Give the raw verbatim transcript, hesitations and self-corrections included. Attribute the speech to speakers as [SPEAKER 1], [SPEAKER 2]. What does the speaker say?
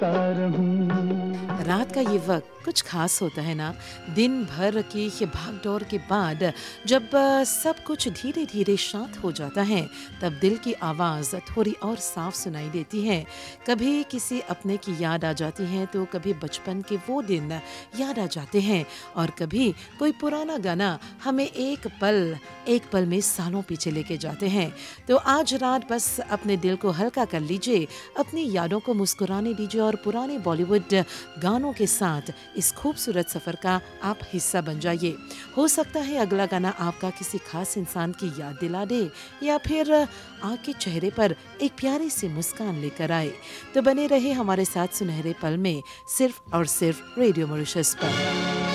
[SPEAKER 1] रात का ये वक्त कुछ खास होता है ना। दिन भर की ये भागदौड़ के बाद जब अ, सब कुछ धीरे धीरे शांत हो जाता है, तब दिल की आवाज़ थोड़ी और साफ सुनाई देती है। कभी किसी अपने की याद आ जाती है, तो कभी बचपन के वो दिन याद आ जाते हैं, और कभी कोई पुराना गाना हमें एक पल एक पल में सालों पीछे लेके जाते हैं। तो आज रात बस अपने दिल को हल्का कर लीजिए, अपनी यादों को मुस्कुराने दीजिए, और पुराने बॉलीवुड गानों के साथ इस खूबसूरत सफ़र का आप हिस्सा बन जाइए। हो सकता है अगला गाना आपका किसी खास इंसान की याद दिला दे, या फिर आपके चेहरे पर एक प्यारी सी मुस्कान लेकर आए। तो बने रहे हमारे साथ सुनहरे पल में, सिर्फ और सिर्फ रेडियो मॉरिशस पर।